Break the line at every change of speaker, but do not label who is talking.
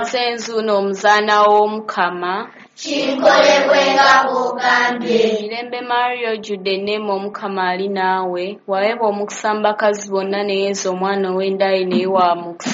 Senzuno omuzaana w'Omukama
kinkolebwenga bw'ogambye.
Mirembe Maria ojjudde enneema Omukama ali naawe waweebwa omukisa mu bakazi bonna ne Yesu omwana ow'endaaya naye wa mukisa.